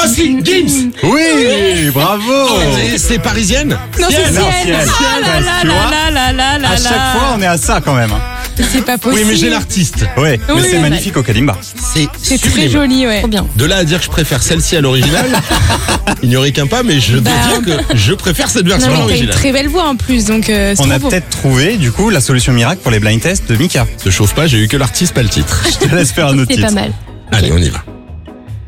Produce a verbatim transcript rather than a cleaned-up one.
Oh, c'est Gims. Oui, bravo. C'est- C'est parisienne. Non, c'est Non, Ciel. Ciel. Ah là Ouais, là tu vois, là là là là À là chaque là. fois, on est à ça quand même. C'est pas possible. Oui, mais j'ai l'artiste. Ouais, mais Oui, c'est oui, magnifique au Kalimba. C'est C'est très sublime. joli, ouais. Trop bien. De là à dire que je préfère celle-ci à l'original, il n'y aurait qu'un pas, mais je dois Bah, dire que je préfère cette version Non, à mais t'as une l'original. très belle voix en plus, donc euh, c'est On trop a beau. peut-être trouvé, du coup, la solution miracle pour les blind tests de Mika. Ne chauffe pas, j'ai eu que l'artiste, pas le titre. Je te laisse faire un autre C'est titre. pas mal. Allez, on y va.